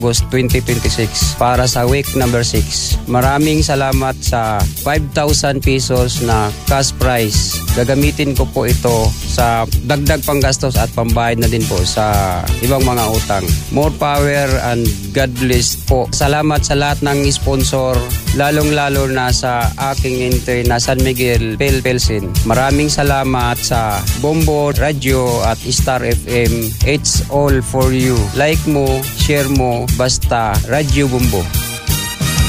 August 2026 para sa week number 6. Maraming salamat sa 5,000 pesos na cash prize. Gagamitin ko po ito sa dagdag panggastos at pambayad na din po sa ibang mga utang. More power and God bless po. Salamat sa lahat ng sponsor, lalong-lalo na sa aking entry na San Miguel, Pelsin. Maraming salamat sa Bombo Radio at Star FM. It's all for you. Like mo, share mo, basta Radyo Bombo.